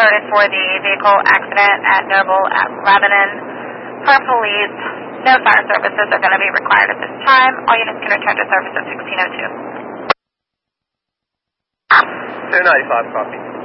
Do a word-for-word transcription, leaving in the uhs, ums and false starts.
alerted for the vehicle accident at Noble at Lebanon. For police, no fire services are going to be required at this time. All units can return to service at sixteen oh two. two ninety-five, copy.